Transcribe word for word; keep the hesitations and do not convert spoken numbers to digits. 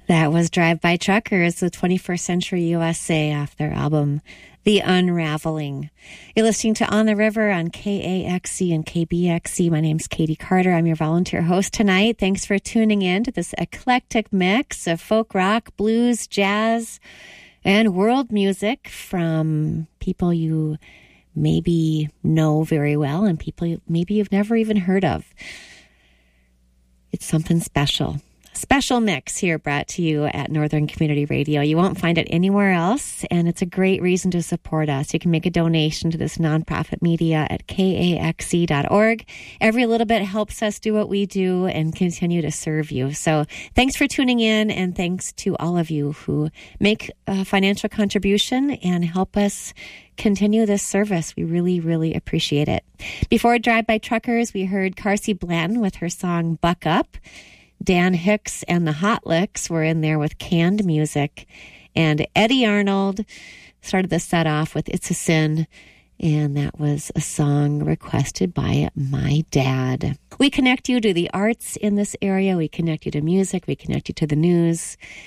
That was Drive-By Truckers, the twenty-first Century U S A, off their album, The Unraveling. You're listening to On the River on K A X C and K B X C. My name's Katie Carter. I'm your volunteer host tonight. Thanks for tuning in to this eclectic mix of folk rock, blues, jazz, and world music from people you maybe know very well and people maybe you've never even heard of. It's something special. Special mix here brought to you at Northern Community Radio. You won't find it anywhere else, and it's a great reason to support us. You can make a donation to this nonprofit media at K A X C dot org. Every little bit helps us do what we do and continue to serve you. So thanks for tuning in, and thanks to all of you who make a financial contribution and help us continue this service. We really, really appreciate it. Before Drive-By Truckers, we heard Carsey Blanton with her song Buck Up. Dan Hicks and the Hot Licks were in there with Canned Music. And Eddie Arnold started the set off with It's a Sin. And that was a song requested by my dad. We connect you to the arts in this area. We connect you to music. We connect you to the news.